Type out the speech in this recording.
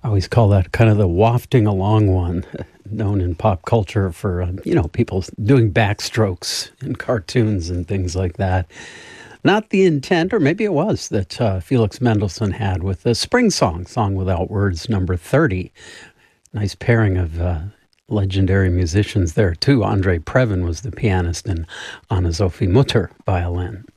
I always call that kind of the wafting along one, known in pop culture for, people doing backstrokes in cartoons and things like that. Not the intent, or maybe it was, that Felix Mendelssohn had with the Spring Song Without Words, number 30. Nice pairing of legendary musicians there, too. Andre Previn was the pianist and Anna-Sophie Mutter violin.